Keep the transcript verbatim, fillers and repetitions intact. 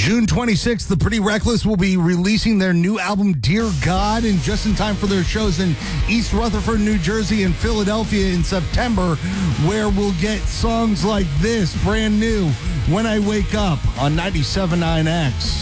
June twenty-sixth, The Pretty Reckless will be releasing their new album, Dear God, and just in time for their shows in East Rutherford, New Jersey, and Philadelphia in September, where we'll get songs like this, brand new, When I Wake Up on ninety-seven point nine X.